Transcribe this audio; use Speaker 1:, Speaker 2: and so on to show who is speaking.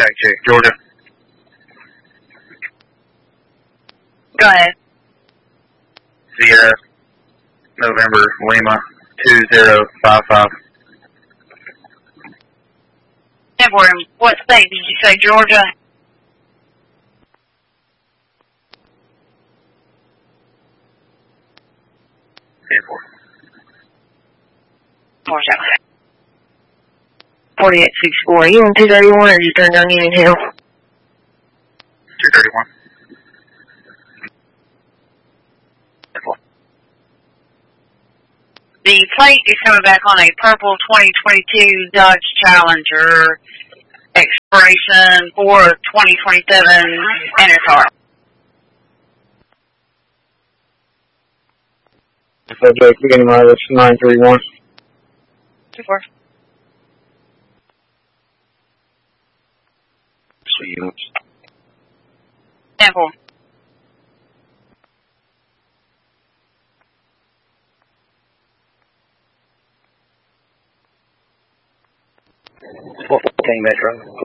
Speaker 1: Contact check, Georgia.
Speaker 2: Go ahead.
Speaker 1: Sierra, November, Lima, 2055.
Speaker 2: What state did you say, Georgia?
Speaker 1: Airport.
Speaker 2: Georgia.
Speaker 3: 4864. You on 231 or you turned down Union Hill?
Speaker 1: 231.
Speaker 2: The plate is coming back on a purple 2022 Dodge Challenger, expiration for 2027 in a car.
Speaker 4: Subject, beginning mileage 931.
Speaker 2: 24.
Speaker 4: Units.
Speaker 2: 10-4.
Speaker 4: Metro.